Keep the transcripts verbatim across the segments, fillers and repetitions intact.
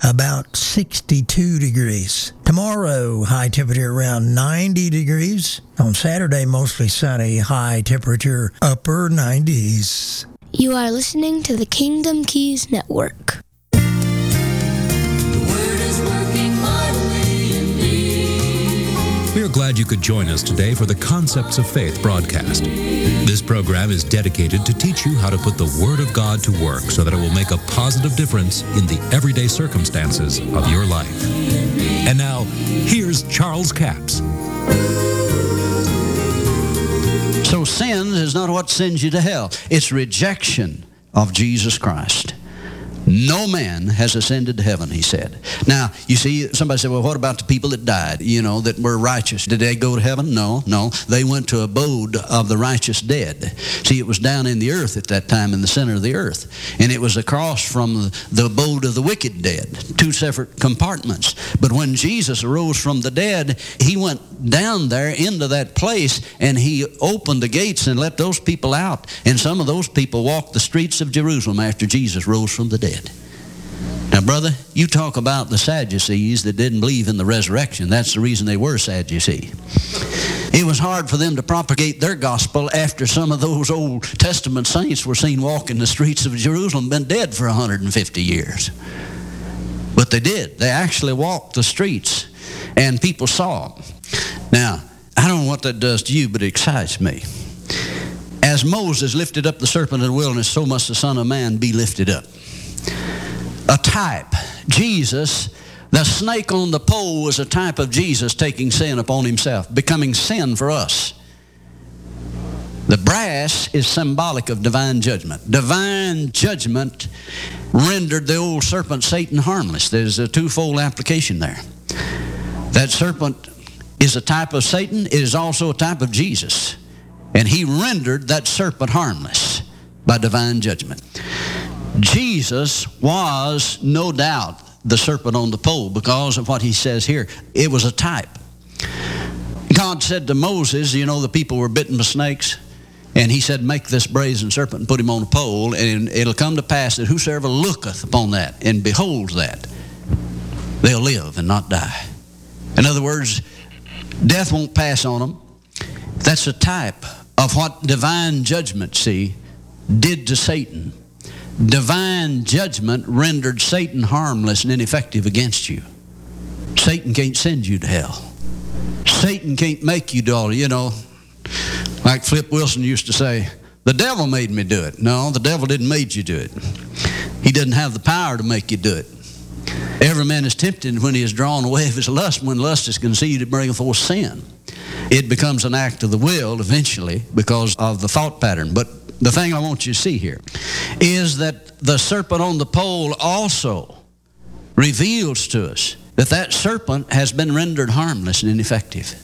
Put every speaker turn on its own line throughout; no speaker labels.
about sixty-two degrees. Tomorrow, high temperature around ninety degrees. On Saturday, mostly sunny, high temperature upper nineties.
You are listening to the Kingdom Keys Network.
We are glad you could join us today for the Concepts of Faith broadcast. This program is dedicated to teach you how to put the Word of God to work so that it will make a positive difference in the everyday circumstances of your life. And now, here's Charles Capps.
So sin is not what sends you to hell. It's rejection of Jesus Christ. No man has ascended to heaven, he said. Now, you see, somebody said, well, what about the people that died, you know, that were righteous? Did they go to heaven? No, no. They went to abode of the righteous dead. See, it was down in the earth at that time, in the center of the earth. And it was across from the abode of the wicked dead, two separate compartments. But when Jesus arose from the dead, he went down there into that place, and he opened the gates and let those people out. And some of those people walked the streets of Jerusalem after Jesus rose from the dead. Now, brother, you talk about the Sadducees that didn't believe in the resurrection. That's the reason they were Sadducees. It was hard for them to propagate their gospel after some of those Old Testament saints were seen walking the streets of Jerusalem, been dead for one hundred fifty years. But they did. They actually walked the streets, and people saw them. Now, I don't know what that does to you, but it excites me. As Moses lifted up the serpent in the wilderness, so must the Son of Man be lifted up. A type. Jesus, the snake on the pole, was a type of Jesus taking sin upon himself, becoming sin for us. The brass is symbolic of divine judgment. Divine judgment rendered the old serpent Satan harmless. There's a twofold application there. That serpent is a type of Satan. It is also a type of Jesus. And he rendered that serpent harmless by divine judgment. Jesus was, no doubt, the serpent on the pole because of what he says here. It was a type. God said to Moses, you know, the people were bitten by snakes, and he said, make this brazen serpent and put him on a pole, and it'll come to pass that whosoever looketh upon that and beholds that, they'll live and not die. In other words, death won't pass on them. That's a type of what divine judgment, see, did to Satan. Divine judgment rendered Satan harmless and ineffective against you. Satan can't send you to hell. Satan can't make you do all, you know, like Flip Wilson used to say, the devil made me do it. No, the devil didn't make you do it. He doesn't have the power to make you do it. Every man is tempted when he is drawn away of his lust. When lust is conceived, it bringeth forth sin. It becomes an act of the will eventually because of the thought pattern. But the thing I want you to see here is that the serpent on the pole also reveals to us that that serpent has been rendered harmless and ineffective.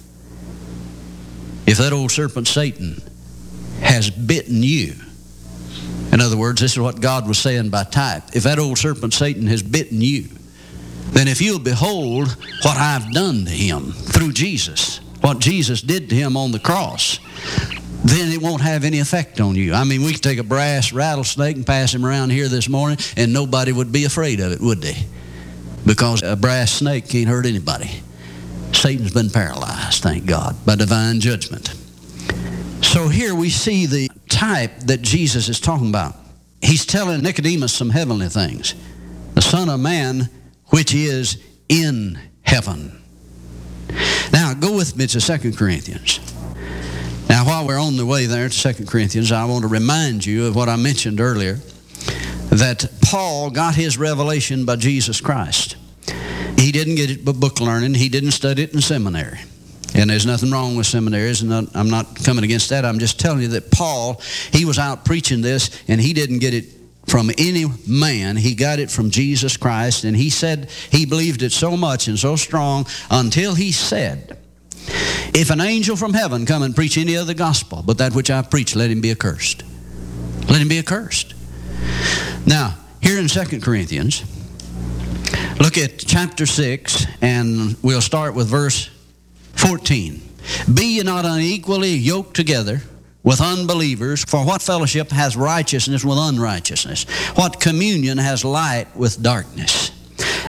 If that old serpent Satan has bitten you, in other words, this is what God was saying by type. If that old serpent Satan has bitten you, then if you'll behold what I've done to him through Jesus, what Jesus did to him on the cross, then it won't have any effect on you. I mean, we could take a brass rattlesnake and pass him around here this morning, and nobody would be afraid of it, would they? Because a brass snake can't hurt anybody. Satan's been paralyzed, thank God, by divine judgment. So here we see the type that Jesus is talking about. He's telling Nicodemus some heavenly things. The Son of Man, which is in heaven. Now, go with me to Second Corinthians. Now, while we're on the way there to Second Corinthians, I want to remind you of what I mentioned earlier, that Paul got his revelation by Jesus Christ. He didn't get it by book learning. He didn't study it in seminary. And there's nothing wrong with seminaries, and I'm not coming against that. I'm just telling you that Paul, he was out preaching this, and he didn't get it from any man. He got it from Jesus Christ, and he said he believed it so much and so strong until he said, if an angel from heaven come and preach any other gospel but that which I preach, let him be accursed. Let him be accursed. Now, here in Second Corinthians, look at chapter six, and we'll start with verse fourteen. Be ye not unequally yoked together with unbelievers, for what fellowship has righteousness with unrighteousness? What communion has light with darkness?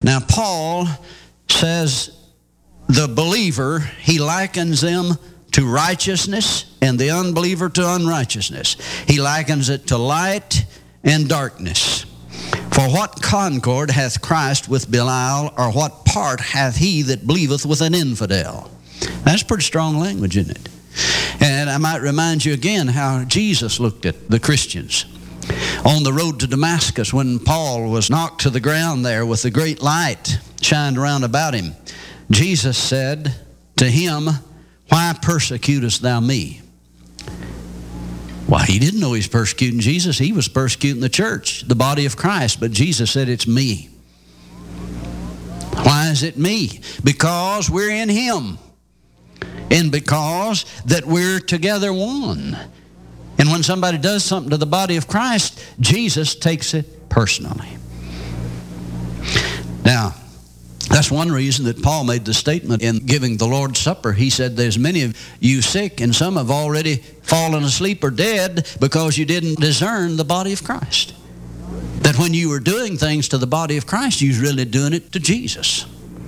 Now, Paul says the believer, he likens them to righteousness and the unbeliever to unrighteousness. He likens it to light and darkness. For what concord hath Christ with Belial, or what part hath he that believeth with an infidel? That's pretty strong language, isn't it? And I might remind you again how Jesus looked at the Christians. On the road to Damascus, when Paul was knocked to the ground there with the great light shined around about him, Jesus said to him, "Why persecutest thou me?" Why, he didn't know he was persecuting Jesus. He was persecuting the church, the body of Christ. But Jesus said, "It's me." Why is it me? Because we're in him. And because that we're together one. And when somebody does something to the body of Christ, Jesus takes it personally. Now, that's one reason that Paul made the statement in giving the Lord's Supper. He said, there's many of you sick, and some have already fallen asleep or dead because you didn't discern the body of Christ. That when you were doing things to the body of Christ, you was really doing it to Jesus.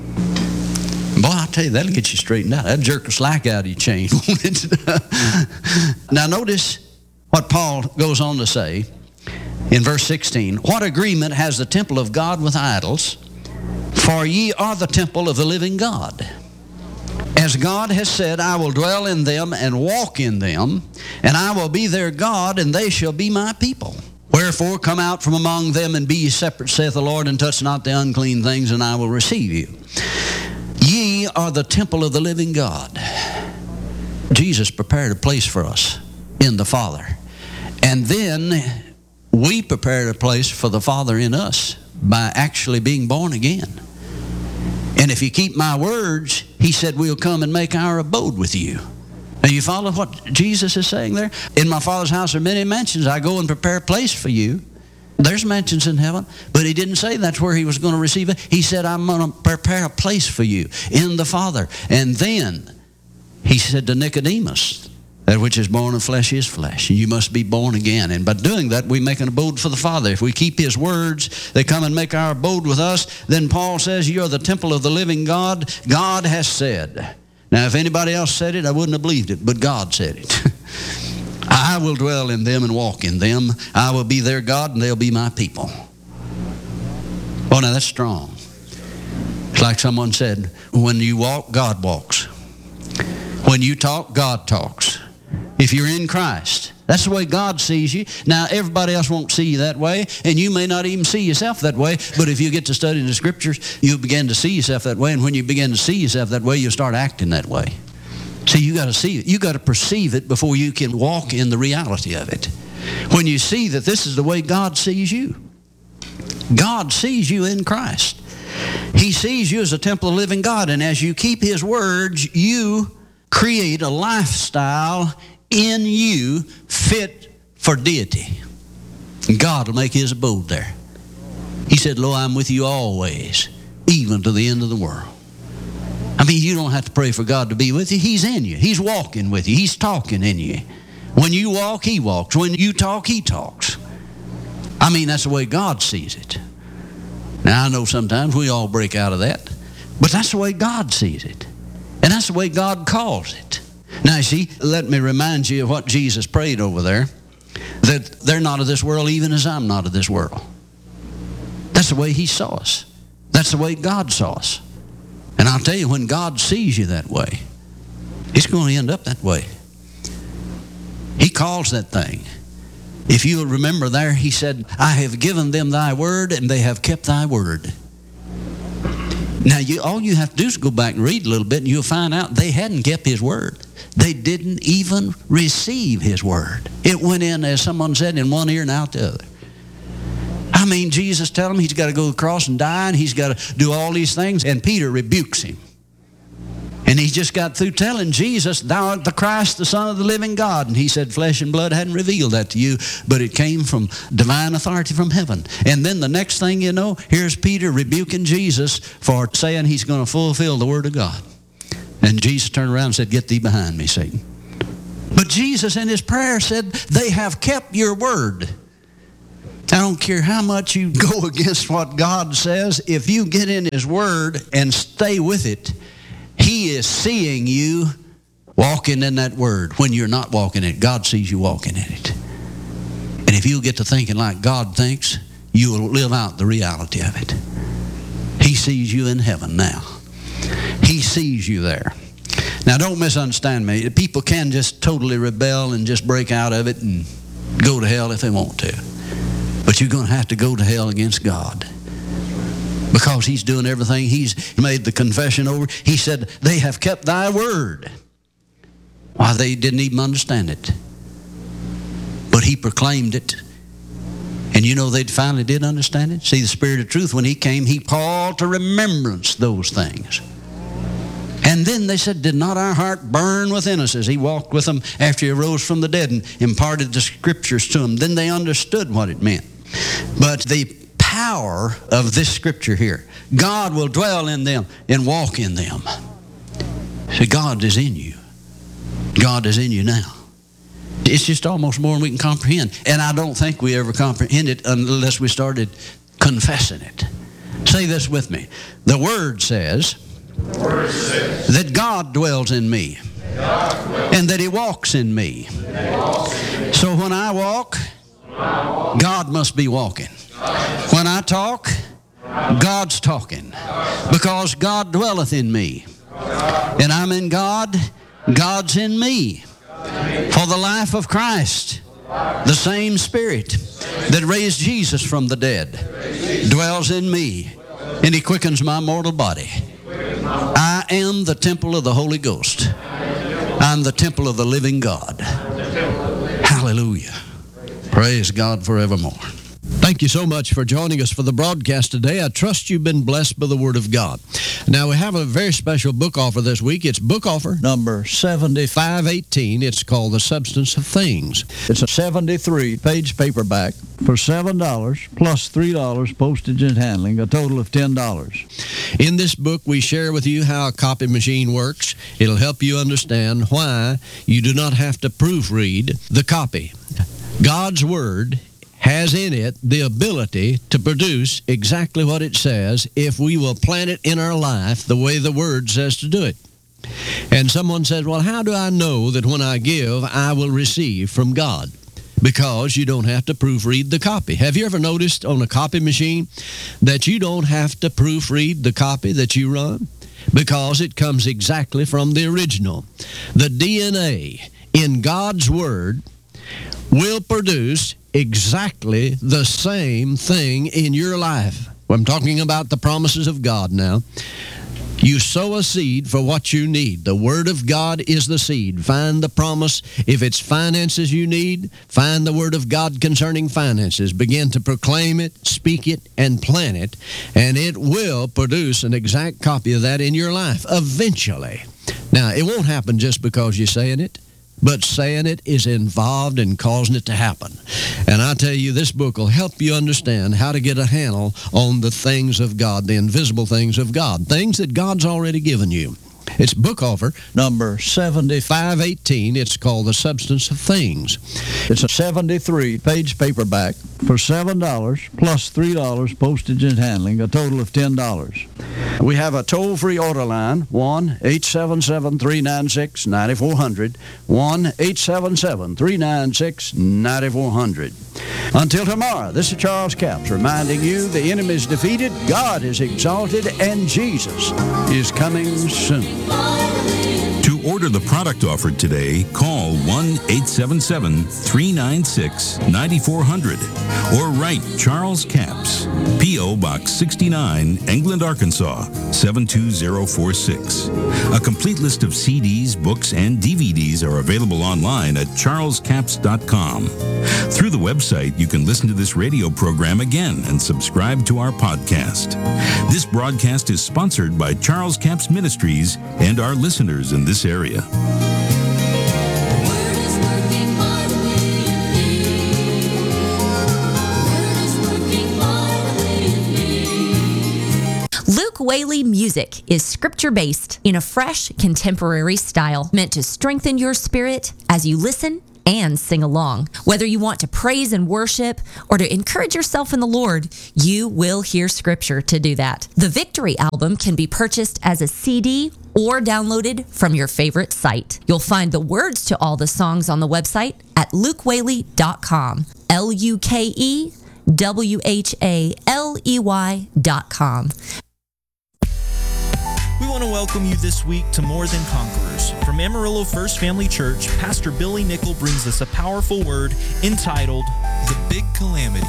Boy, I tell you, that'll get you straightened out. That'll jerk the slack out of your chain, won't it? Now notice what Paul goes on to say in verse sixteen. What agreement has the temple of God with idols? For ye are the temple of the living God. As God has said, I will dwell in them and walk in them, and I will be their God, and they shall be my people. Wherefore come out from among them and be ye separate, saith the Lord, and touch not the unclean things, and I will receive you. Ye are the temple of the living God. Jesus prepared a place for us in the Father. And then we prepared a place for the Father in us by actually being born again. And if you keep my words, he said, we'll come and make our abode with you. Now you follow what Jesus is saying there? In my Father's house are many mansions. I go and prepare a place for you. There's mansions in heaven. But he didn't say that's where he was going to receive it. He said, I'm going to prepare a place for you in the Father. And then he said to Nicodemus, that which is born of flesh is flesh. You must be born again. And by doing that, we make an abode for the Father. If we keep his words, they come and make our abode with us. Then Paul says, you are the temple of the living God. God has said. Now, if anybody else said it, I wouldn't have believed it. But God said it. I will dwell in them and walk in them. I will be their God, and they'll be my people. Oh, now that's strong. It's like someone said, when you walk, God walks. When you talk, God talks. If you're in Christ, that's the way God sees you. Now, everybody else won't see you that way, and you may not even see yourself that way, but if you get to study the Scriptures, you'll begin to see yourself that way, and when you begin to see yourself that way, you'll start acting that way. See, you got to see it. You got to perceive it before you can walk in the reality of it. When you see that this is the way God sees you. God sees you in Christ. He sees you as a temple of the living God, and as you keep his words, you create a lifestyle in you fit for deity. And God will make his abode there. He said, lo, I'm with you always, even to the end of the world. I mean, you don't have to pray for God to be with you. He's in you. He's walking with you. He's talking in you. When you walk, he walks. When you talk, he talks. I mean, that's the way God sees it. Now, I know sometimes we all break out of that, but that's the way God sees it. And that's the way God calls it. Now, you see, let me remind you of what Jesus prayed over there, that they're not of this world even as I'm not of this world. That's the way he saw us. That's the way God saw us. And I'll tell you, when God sees you that way, it's going to end up that way. He calls that thing. If you'll remember there, he said, I have given them thy word, and they have kept thy word. Now, you, all you have to do is go back and read a little bit, and you'll find out they hadn't kept his word. They didn't even receive his word. It went in, as someone said, in one ear and out the other. I mean, Jesus tells him he's got to go to the cross and die, and he's got to do all these things, and Peter rebukes him. And he just got through telling Jesus, thou art the Christ, the Son of the living God. And he said, flesh and blood hadn't revealed that to you, but it came from divine authority from heaven. And then the next thing you know, here's Peter rebuking Jesus for saying he's going to fulfill the word of God. And Jesus turned around and said, get thee behind me, Satan. But Jesus in his prayer said, they have kept your word. I don't care how much you go against what God says. If you get in His Word and stay with it, He is seeing you walking in that Word. When you're not walking in it, God sees you walking in it. And if you get to thinking like God thinks, you will live out the reality of it. He sees you in heaven now. He sees you there. Now, don't misunderstand me. People can just totally rebel and just break out of it and go to hell if they want to. But you're going to have to go to hell against God, because He's doing everything. He's made the confession over. He said, they have kept thy word. Why, they didn't even understand it. But He proclaimed it. And you know, they finally did understand it. See, the Spirit of truth, when He came, He called to remembrance those things. And then they said, did not our heart burn within us as He walked with them after He arose from the dead and imparted the Scriptures to them? Then they understood what it meant. But the power of this Scripture here, God will dwell in them and walk in them. See, God is in you. God is in you now. It's just almost more than we can comprehend. And I don't think we ever comprehend it unless we started confessing it. Say this with me. The Word says, the Word says that God dwells in me, dwells and that He walks in me. Walks in me. So when I walk, when I walk, God must be walking. God. When I talk, God's talking. God. Because God dwelleth in me. God. And I'm in God, God's in me. For the life of Christ, the same Spirit that raised Jesus from the dead dwells in me, and He quickens my mortal body. I am the temple of the Holy Ghost. I'm the temple of the living God. Hallelujah. Praise God forevermore. Thank you so much for joining us for the broadcast today. I trust you've been blessed by the Word of God. Now, we have a very special book offer this week. It's book offer number seventy-five eighteen. It's called The Substance of Things. It's a seventy-three page paperback for seven dollars plus three dollars postage and handling, a total of ten dollars. In this book, we share with you how a copy machine works. It'll help you understand why you do not have to proofread the copy. God's Word has in it the ability to produce exactly what it says if we will plant it in our life the way the Word says to do it. And someone says, well, how do I know that when I give, I will receive from God? Because you don't have to proofread the copy. Have you ever noticed on a copy machine that you don't have to proofread the copy that you run? Because it comes exactly from the original. The D N A in God's Word will produce exactly the same thing in your life. I'm talking about the promises of God now. You sow a seed for what you need. The Word of God is the seed. Find the promise. If it's finances you need, find the Word of God concerning finances. Begin to proclaim it, speak it, and plant it, and it will produce an exact copy of that in your life eventually. Now, it won't happen just because you're saying it, but saying it is involved in causing it to happen. And I tell you, this book will help you understand how to get a handle on the things of God, the invisible things of God, things that God's already given you. It's book offer number seventy-five eighteen. It's called The Substance of Things. It's a seventy-three page paperback for seven dollars plus three dollars postage and handling, a total of ten dollars. We have a toll-free order line, one eight seven seven, three nine six, nine four zero zero, one eight seven seven, three nine six, nine four zero zero. Until tomorrow, this is Charles Capps reminding you the enemy is defeated, God is exalted, and Jesus is coming soon.
To order the product offered today, call one eight seven seven, three nine six, nine four zero zero or write Charles Capps, P O Box sixty-nine, England, Arkansas, seven two zero four six. A complete list of C Ds, books, and D V Ds are available online at charles capps dot com. Through the website, you can listen to this radio program again and subscribe to our podcast. This broadcast is sponsored by Charles Capps Ministries and our listeners in this area.
Luke Whaley music is scripture-based in a fresh, contemporary style meant to strengthen your spirit as you listen and sing along. Whether you want to praise and worship or to encourage yourself in the Lord, you will hear scripture to do that. The Victory album can be purchased as a C D or downloaded from your favorite site. You'll find the words to all the songs on the website at luke whaley dot com. L U K E W H A L E Y dot com.
We want to welcome you this week to More Than Conquerors. From Amarillo First Family Church, Pastor Billy Nickel brings us a powerful word entitled, The Big Calamity.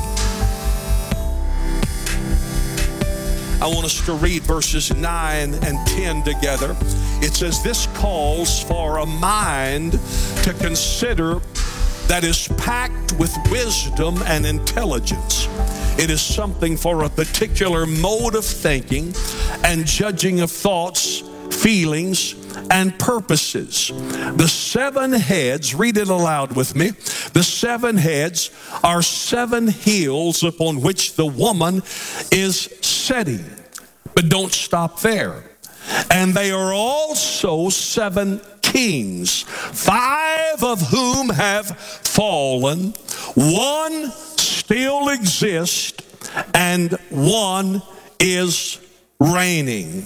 I want us to read verses nine and ten together. It says, this calls for a mind to consider that is packed with wisdom and intelligence. It is something for a particular mode of thinking and judging of thoughts, feelings, and purposes. The seven heads, read it aloud with me. The seven heads are seven hills upon which the woman is setting. But don't stop there. And they are also seven kings, five of whom have fallen, one still exists, and one is reigning.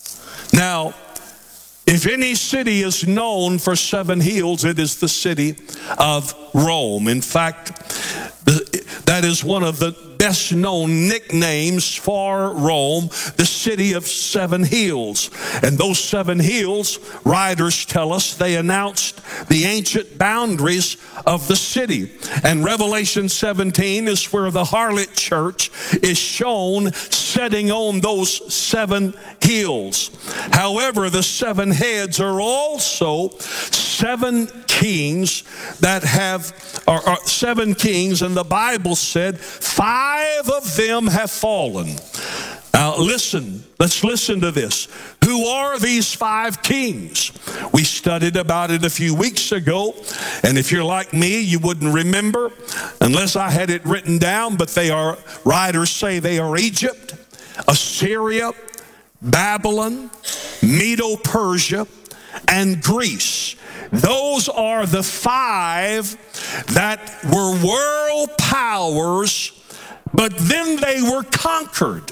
Now, if any city is known for seven hills, it is the city of Rome. In fact, the, that is one of the best known nicknames for Rome, the city of seven hills. And those seven hills, writers tell us, they announced the ancient boundaries of the city. And Revelation seventeen is where the harlot church is shown sitting on those seven hills. However, the seven heads are also seven kings that have, or, or seven kings, and the Bible said five of them have fallen. Now listen, let's listen to this. Who are these five kings? We studied about it a few weeks ago, and if you're like me, you wouldn't remember unless I had it written down, but they are, writers say they are Egypt, Assyria, Babylon, Medo-Persia, and Greece. Those are the five that were world powers, but then they were conquered.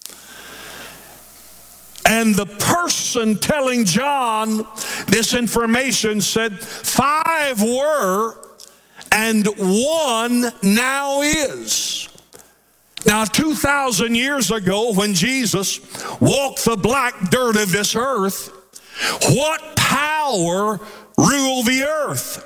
And the person telling John this information said, five were, and one now is. Now, two thousand years ago, when Jesus walked the black dirt of this earth, what power ruled the earth?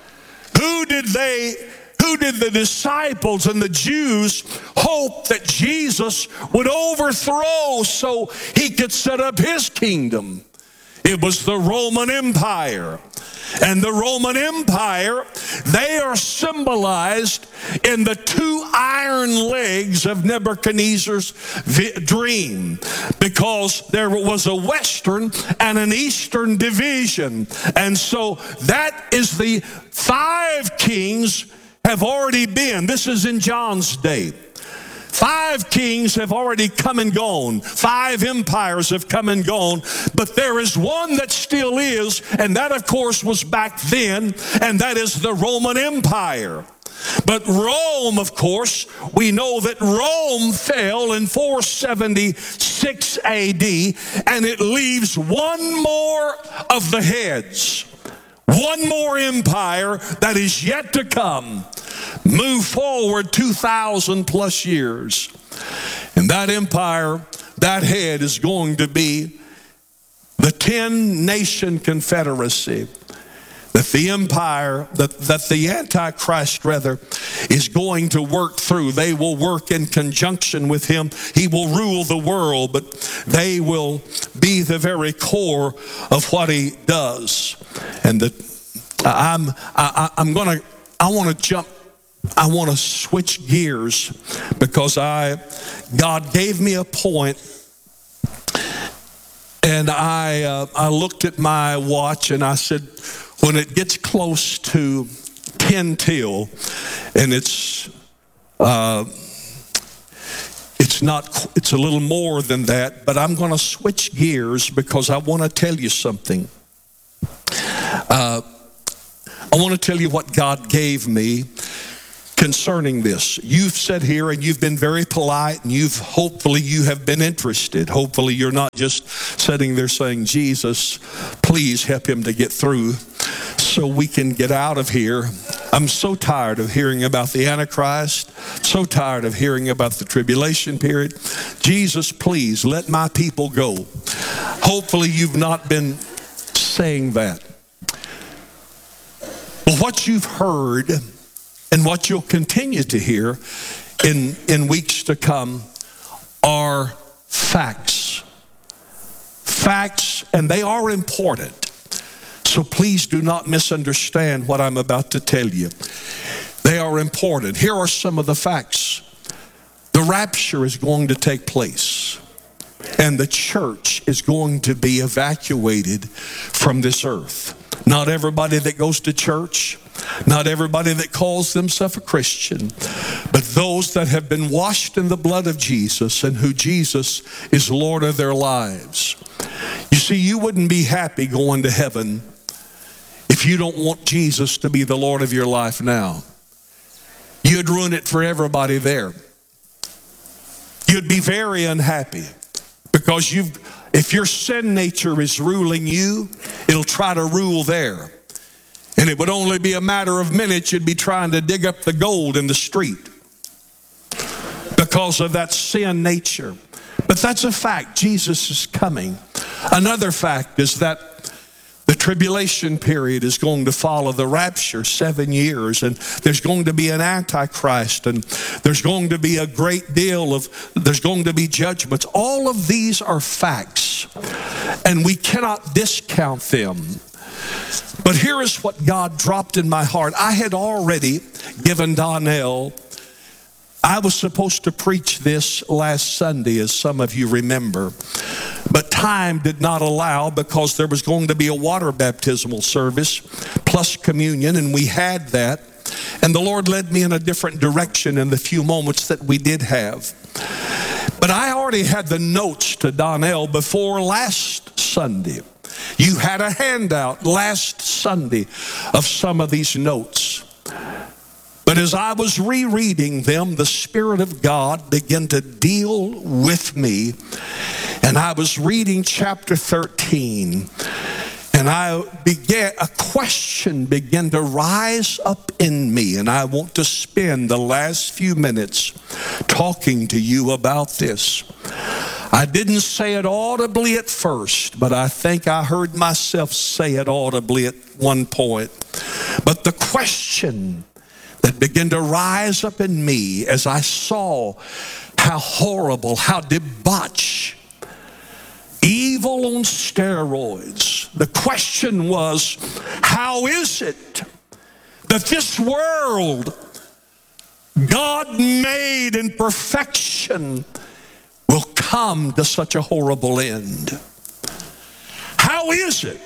Who did they, who did the disciples and the Jews hope that Jesus would overthrow so he could set up his kingdom? It was the Roman Empire. And the Roman Empire, they are symbolized in the two iron legs of Nebuchadnezzar's dream, because there was a western and an eastern division. And so that is the five kings have already been. This is in John's day. Five kings have already come and gone. Five empires have come and gone. But there is one that still is, and that, of course, was back then, and that is the Roman Empire. But Rome, of course, we know that Rome fell in four seventy-six A D, and it leaves one more of the heads. One more empire that is yet to come. Move forward two thousand plus years. And that empire, that head is going to be the ten-nation confederacy that the empire, that, that the Antichrist, rather, is going to work through. They will work in conjunction with him. He will rule the world, but they will be the very core of what he does. And the, I'm, I, I'm going to, I want to jump, I want to switch gears, because I, God gave me a point, and I, uh, I looked at my watch and I said, when it gets close to ten till, and it's uh, it's not, it's a little more than that, but I'm going to switch gears because I want to tell you something. Uh, I want to tell you what God gave me concerning this. You've sat here and you've been very polite, and you've hopefully you have been interested. Hopefully you're not just sitting there saying, Jesus, please help him to get through so we can get out of here. I'm so tired of hearing about the Antichrist, so tired of hearing about the tribulation period. Jesus, please let my people go. Hopefully you've not been saying that. But what you've heard and what you'll continue to hear in, in weeks to come are facts. Facts, and they are important. So please do not misunderstand what I'm about to tell you. They are important. Here are some of the facts. The rapture is going to take place, and the church is going to be evacuated from this earth. Not everybody that goes to church, not everybody that calls themselves a Christian, but those that have been washed in the blood of Jesus and who Jesus is Lord of their lives. You see, you wouldn't be happy going to heaven if you don't want Jesus to be the Lord of your life now. You'd ruin it for everybody there. You'd be very unhappy because you've, if your sin nature is ruling you, it'll try to rule there. And it would only be a matter of minutes you'd be trying to dig up the gold in the street because of that sin nature. But that's a fact. Jesus is coming. Another fact is that the tribulation period is going to follow the rapture, seven years, and there's going to be an antichrist, and there's going to be a great deal of, there's going to be judgments. All of these are facts, and we cannot discount them. But here is what God dropped in my heart. I had already given Donnell, I was supposed to preach this last Sunday, as some of you remember, but time did not allow because there was going to be a water baptismal service plus communion, and we had that. And the Lord led me in a different direction in the few moments that we did have. But I already had the notes to Donnell before last Sunday. You had a handout last Sunday of some of these notes. But as I was rereading them, the Spirit of God began to deal with me. And I was reading chapter thirteen. And I began, a question began to rise up in me. And I want to spend the last few minutes talking to you about this. I didn't say it audibly at first, but I think I heard myself say it audibly at one point. But the question that began to rise up in me as I saw how horrible, how debauched, evil on steroids. The question was, how is it that this world God made in perfection will come to such a horrible end? How is it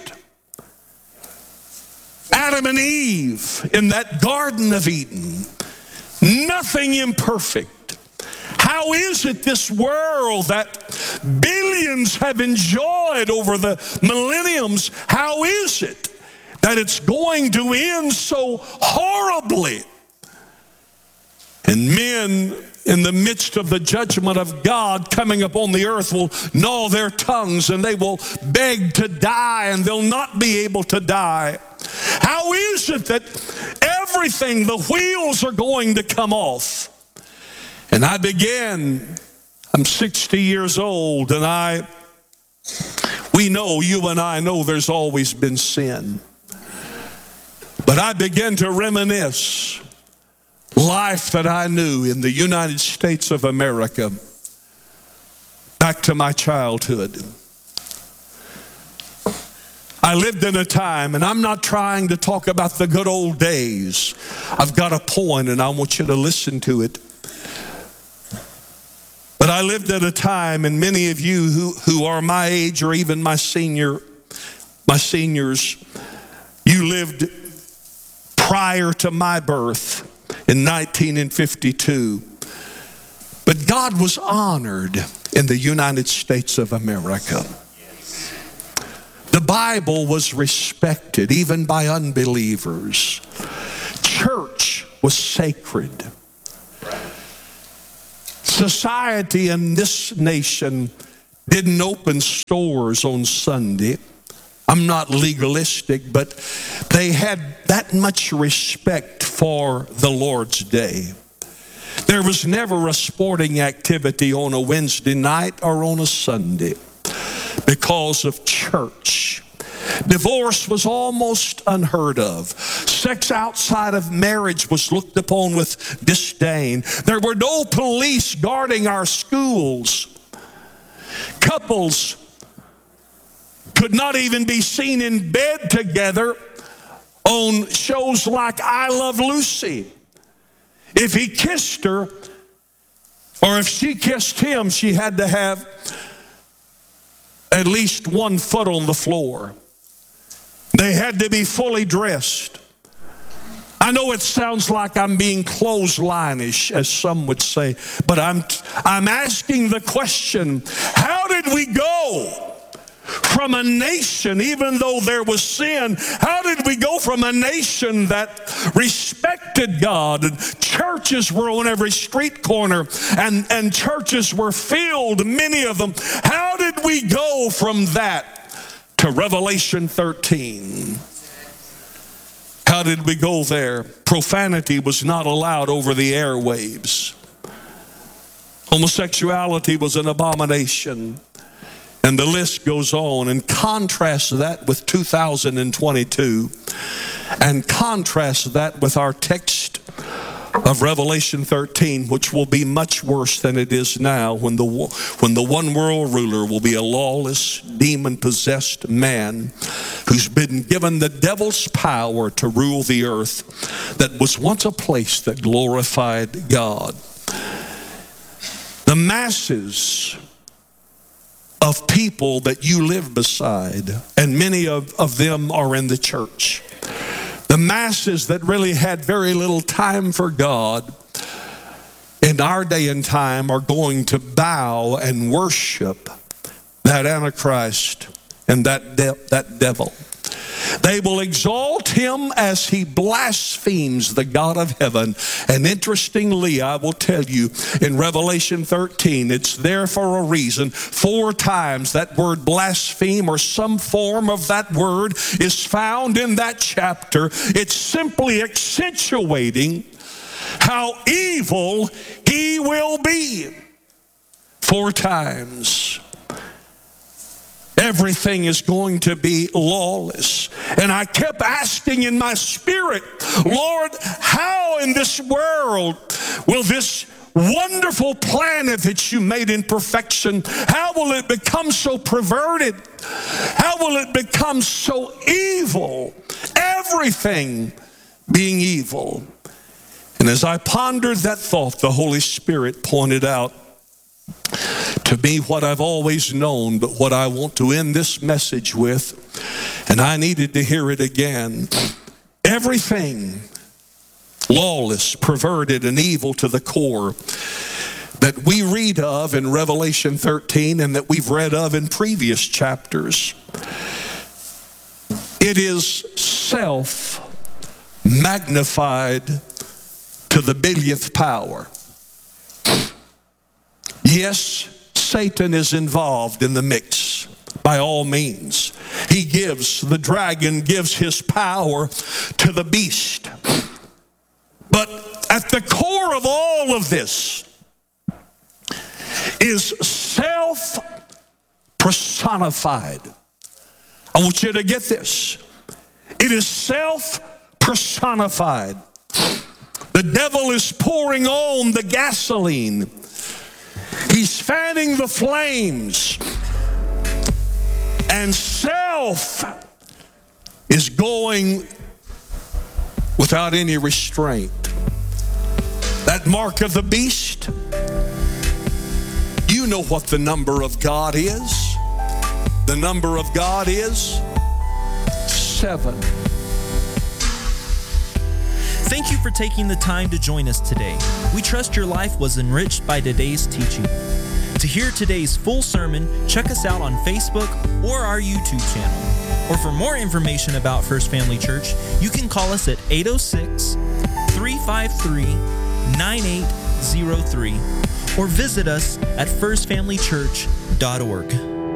Adam and Eve in that Garden of Eden, nothing imperfect? How is it this world that billions have enjoyed over the millenniums, how is it that it's going to end so horribly? And men in the midst of the judgment of God coming upon the earth will gnaw their tongues, and they will beg to die, and they'll not be able to die. How is it that everything, the wheels are going to come off? And I began, I'm sixty years old, and I, we know, you and I know there's always been sin. But I began to reminisce life that I knew in the United States of America back to my childhood. I lived in a time, and I'm not trying to talk about the good old days. I've got a point, and I want you to listen to it. But I lived at a time, and many of you who, who are my age or even my senior, my seniors, you lived prior to my birth in nineteen fifty-two. But God was honored in the United States of America. The Bible was respected even by unbelievers. Church was sacred. Society in this nation didn't open stores on Sunday. I'm not legalistic, but they had that much respect for the Lord's day. There was never a sporting activity on a Wednesday night or on a Sunday because of church. Divorce was almost unheard of. Sex outside of marriage was looked upon with disdain. There were no police guarding our schools. Couples could not even be seen in bed together on shows like I Love Lucy. If he kissed her, or if she kissed him, she had to have at least one foot on the floor. They had to be fully dressed. I know it sounds like I'm being clothesline-ish, as some would say, but I'm, I'm asking the question, how did we go from a nation, even though there was sin, how did we go from a nation that respected God, and churches were on every street corner, and, and churches were filled, many of them, how did we go from that to Revelation thirteen? How did we go there? Profanity was not allowed over the airwaves. Homosexuality was an abomination. And the list goes on. And contrast that with two thousand twenty-two. And contrast that with our text of Revelation thirteen, which will be much worse than it is now, when the, when the one world ruler will be a lawless, demon-possessed man who's been given the devil's power to rule the earth that was once a place that glorified God. The masses of people that you live beside, and many of, of them are in the church. The masses that really had very little time for God in our day and time are going to bow and worship that Antichrist and that, de- that devil. They will exalt him as he blasphemes the God of heaven. And interestingly, I will tell you, in Revelation thirteen, it's there for a reason. Four times that word blaspheme, or some form of that word, is found in that chapter. It's simply accentuating how evil he will be. Four times. Everything is going to be lawless. And I kept asking in my spirit, Lord, how in this world will this wonderful planet that you made in perfection, how will it become so perverted? How will it become so evil? Everything being evil. And as I pondered that thought, the Holy Spirit pointed out to me what I've always known, but what I want to end this message with, and I needed to hear it again. Everything lawless, perverted, and evil to the core that we read of in Revelation thirteen and that we've read of in previous chapters, it is self magnified to the billionth power. Yes, Satan is involved in the mix by all means. He gives, the dragon gives his power to the beast. But at the core of all of this is self personified. I want you to get this. It is self personified. The devil is pouring on the gasoline. He's fanning the flames. And self is going without any restraint. That mark of the beast, you know what the number of God is. The number of God is seven.
Thank you for taking the time to join us today. We trust your life was enriched by today's teaching. To hear today's full sermon, check us out on Facebook or our YouTube channel. Or for more information about First Family Church, you can call us at eight oh six, three five three, nine eight zero three or visit us at first family church dot org.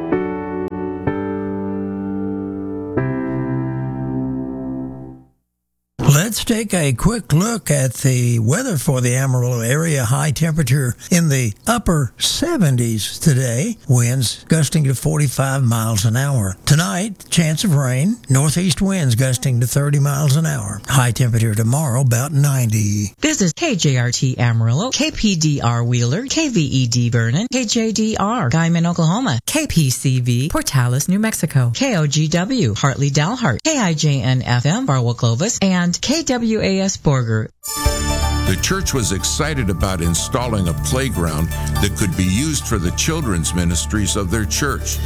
Let's take a quick look at the weather for the Amarillo area. High temperature in the upper seventies today. Winds gusting to forty-five miles an hour. Tonight, chance of rain. Northeast winds gusting to thirty miles an hour. High temperature tomorrow about ninety.
This is K J R T Amarillo, K P D R Wheeler, K V E D Vernon, K J D R Guyman, Oklahoma, K P C V Portales, New Mexico, K O G W Hartley Dalhart, K I J N F M Barwell Clovis, and K W A S Borger.
The church was excited about installing a playground that could be used for the children's ministries of their church.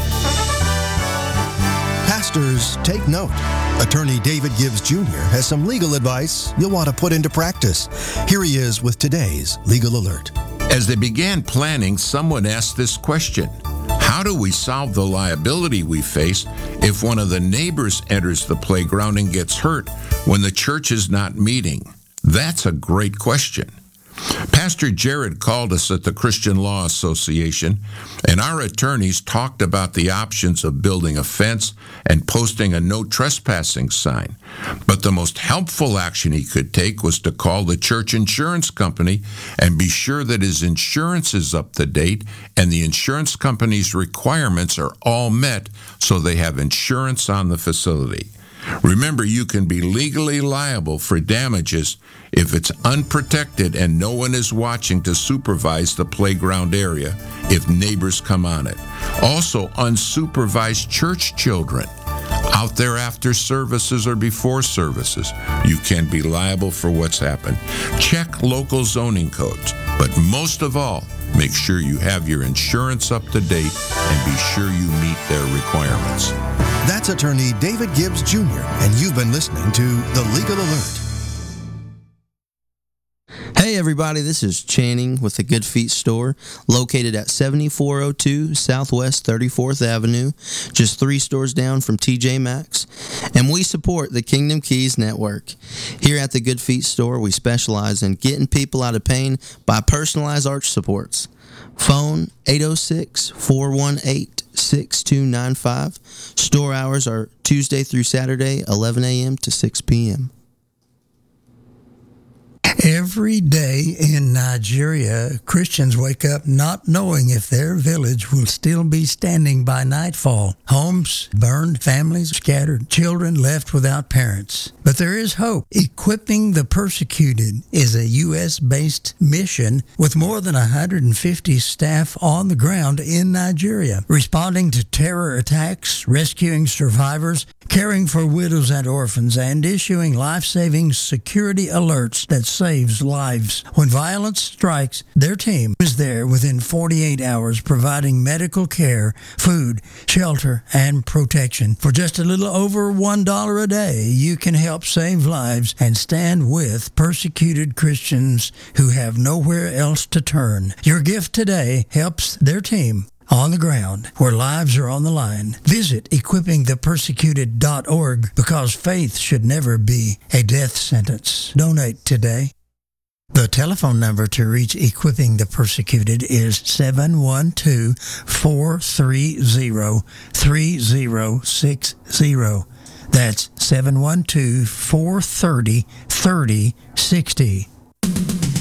Pastors, take note. Attorney David Gibbs Junior has some legal advice you'll want to put into practice. Here he is with today's Legal Alert.
As they began planning, someone asked this question: how do we solve the liability we face if one of the neighbors enters the playground and gets hurt when the church is not meeting? That's a great question. Pastor Jared called us at the Christian Law Association, and our attorneys talked about the options of building a fence and posting a no trespassing sign. But the most helpful action he could take was to call the church insurance company and be sure that his insurance is up to date and the insurance company's requirements are all met so they have insurance on the facility. Remember, you can be legally liable for damages if it's unprotected and no one is watching to supervise the playground area if neighbors come on it. Also, unsupervised church children out there after services or before services, you can be liable for what's happened. Check local zoning codes, but most of all, make sure you have your insurance up to date and be sure you meet their requirements.
That's attorney David Gibbs Junior, and you've been listening to The Legal Alert.
Hey everybody, this is Channing with the Good Feet Store, located at seventy-four oh two Southwest thirty-fourth Avenue, just three stores down from T J Maxx, and we support the Kingdom Keys Network. Here at the Good Feet Store, we specialize in getting people out of pain by personalized arch supports. Phone eight oh six, four one eight, six two nine five. Store hours are Tuesday through Saturday, eleven a.m. to six p.m.
Every day in Nigeria, Christians wake up not knowing if their village will still be standing by nightfall. Homes burned, families scattered, children left without parents. But there is hope. Equipping the Persecuted is a U S-based mission with more than one hundred fifty staff on the ground in Nigeria, responding to terror attacks, rescuing survivors, caring for widows and orphans, and issuing life-saving security alerts that saves lives. When violence strikes, their team is there within forty-eight hours, providing medical care, food, shelter, and protection. For just a little over one dollar a day, you can help save lives and stand with persecuted Christians who have nowhere else to turn. Your gift today helps their team on the ground where lives are on the line. Visit equipping the persecuted dot org because faith should never be a death sentence. Donate today. The telephone number to reach Equipping the Persecuted is seven one two, four three zero, three zero six zero. That's seven one two, four three zero, three zero six zero.